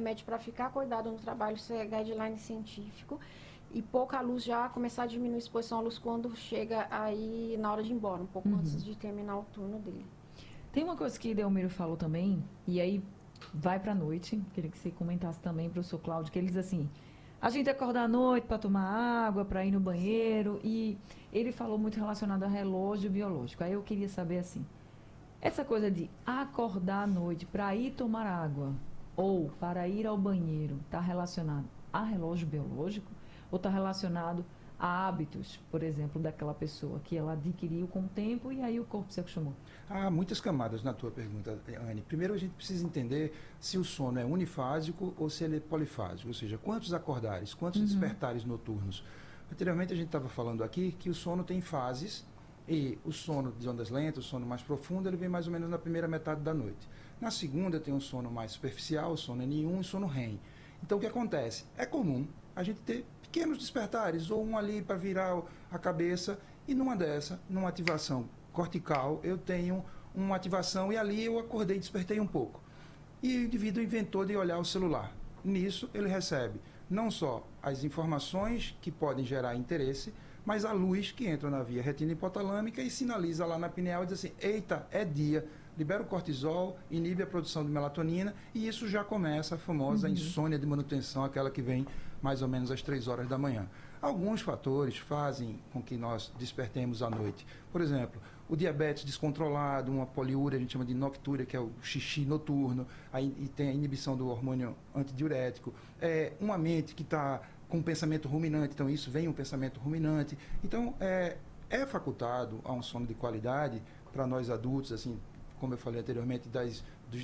remédio para ficar acordado no trabalho, isso é guideline científico. E pouca luz já começar a diminuir a exposição à luz quando chega aí na hora de ir embora, um pouco antes de terminar o turno dele. Tem uma coisa que Delmiro falou também, e aí vai para a noite, queria que você comentasse também, professor Cláudio, que ele diz assim, a gente acorda à noite para tomar água, para ir no banheiro, e ele falou muito relacionado a relógio biológico. Aí eu queria saber assim, essa coisa de acordar à noite para ir tomar água ou para ir ao banheiro, está relacionado a relógio biológico ou está relacionado a hábitos, por exemplo, daquela pessoa que ela adquiriu com o tempo e aí o corpo se acostumou? Há muitas camadas na tua pergunta, Anne. Primeiro, a gente precisa entender se o sono é unifásico ou se ele é polifásico, ou seja, quantos acordares, quantos despertares noturnos. Anteriormente, a gente estava falando aqui que o sono tem fases e o sono de ondas lentas, o sono mais profundo, ele vem mais ou menos na primeira metade da noite. Na segunda, tem um sono mais superficial, o sono N1 e o sono REM. Então, o que acontece? É comum a gente ter pequenos despertares, ou um ali para virar a cabeça, e numa ativação cortical, eu tenho uma ativação e ali eu acordei e despertei um pouco. E o indivíduo inventou de olhar o celular. Nisso, ele recebe não só as informações que podem gerar interesse, mas a luz que entra na via retina hipotalâmica e sinaliza lá na pineal e diz assim, eita, é dia, libera o cortisol, inibe a produção de melatonina e isso já começa a famosa insônia de manutenção, aquela que vem mais ou menos às 3 horas da manhã. Alguns fatores fazem com que nós despertemos à noite. Por exemplo, o diabetes descontrolado, uma poliúria, a gente chama de noctúria, que é o xixi noturno, aí, e tem a inibição do hormônio antidiurético. Uma mente que está com um pensamento ruminante, então isso vem um pensamento ruminante. Então, é facultado a um sono de qualidade para nós adultos, assim, como eu falei anteriormente, dos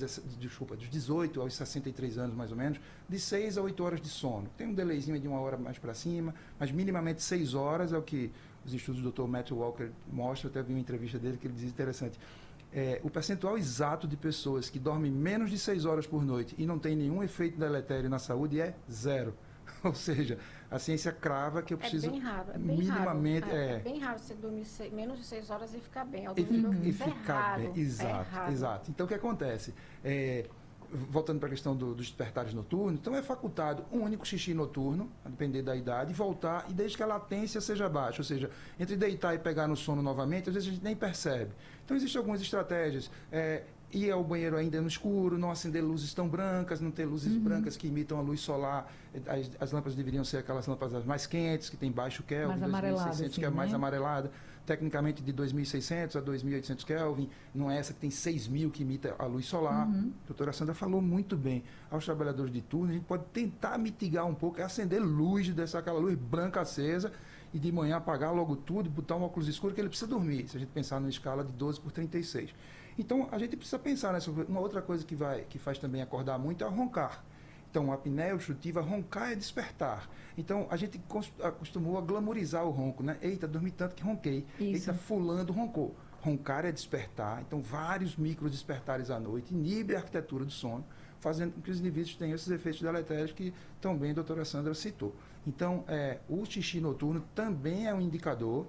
18 aos 63 anos, mais ou menos, de 6 a 8 horas de sono. Tem um delayzinho de 1 hora mais para cima, mas minimamente 6 horas é o que os estudos do Dr. Matthew Walker mostram. Até vi uma entrevista dele que ele diz interessante. O percentual exato de pessoas que dormem menos de 6 horas por noite e não tem nenhum efeito deletério na saúde é 0. Ou seja, a ciência crava que eu preciso minimamente... É bem raro você dormir menos de 6 horas e ficar bem. E ficar bem, exato. Então, o que acontece? Voltando para a questão dos despertares noturnos, então é facultado um único xixi noturno, a depender da idade, voltar, e desde que a latência seja baixa, ou seja, entre deitar e pegar no sono novamente, às vezes a gente nem percebe. Então, existem algumas estratégias. Ir ao banheiro ainda no escuro, não acender luzes tão brancas, não ter luzes brancas que imitam a luz solar. As lâmpadas deveriam ser aquelas lâmpadas mais quentes, que tem baixo Kelvin, mais 2600, assim, que é mais amarelada. Tecnicamente, de 2600 a 2800 Kelvin, não é essa que tem 6000 que imita a luz solar. A doutora Sandra falou muito bem. Aos trabalhadores de turno, a gente pode tentar mitigar um pouco, acender luz, deixar aquela luz branca acesa, e de manhã apagar logo tudo, botar um óculos escuro, que ele precisa dormir, se a gente pensar numa escala de 12 por 36. Então, a gente precisa pensar nessa. Uma outra coisa que faz também acordar muito é o roncar. Então, a apneia obstrutiva, roncar é despertar. Então, a gente acostumou a glamorizar o ronco, né? Eita, dormi tanto que ronquei. Isso. Eita, fulano roncou. Roncar é despertar. Então, vários micro despertares à noite, inibe a arquitetura do sono, fazendo com que os indivíduos tenham esses efeitos deletérios que também a doutora Sandra citou. Então, o xixi noturno também é um indicador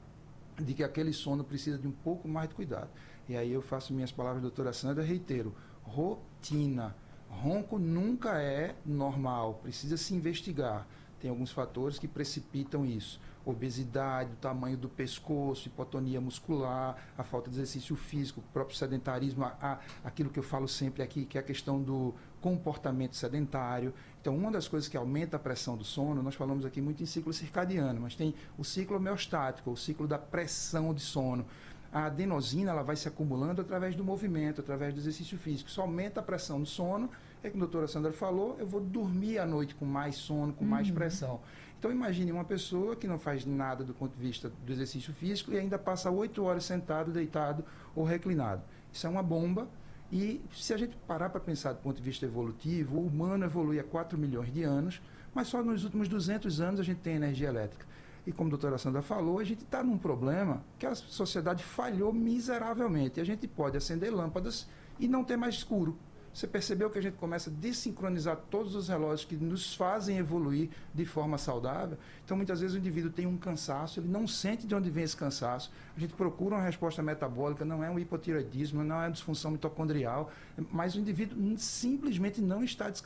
de que aquele sono precisa de um pouco mais de cuidado. E aí eu faço minhas palavras, doutora Sandra, reitero, rotina. Ronco nunca é normal, precisa se investigar. Tem alguns fatores que precipitam isso. Obesidade, o tamanho do pescoço, hipotonia muscular, a falta de exercício físico, o próprio sedentarismo, aquilo que eu falo sempre aqui, que é a questão do comportamento sedentário. Então, uma das coisas que aumenta a pressão do sono, nós falamos aqui muito em ciclo circadiano, mas tem o ciclo homeostático, o ciclo da pressão de sono. A adenosina ela vai se acumulando através do movimento, através do exercício físico. Isso aumenta a pressão do sono. É como a doutora Sandra falou, eu vou dormir à noite com mais sono, com mais pressão. Então, imagine uma pessoa que não faz nada do ponto de vista do exercício físico e ainda passa 8 horas sentado, deitado ou reclinado. Isso é uma bomba. E se a gente parar para pensar do ponto de vista evolutivo, o humano evolui há 4 milhões de anos, mas só nos últimos 200 anos a gente tem energia elétrica. E como a doutora Sandra falou, a gente está num problema que a sociedade falhou miseravelmente. A gente pode acender lâmpadas e não ter mais escuro. Você percebeu que a gente começa a desincronizar todos os relógios que nos fazem evoluir de forma saudável? Então, muitas vezes o indivíduo tem um cansaço, ele não sente de onde vem esse cansaço. A gente procura uma resposta metabólica, não é um hipotireoidismo, não é uma disfunção mitocondrial, mas o indivíduo simplesmente não está descansando.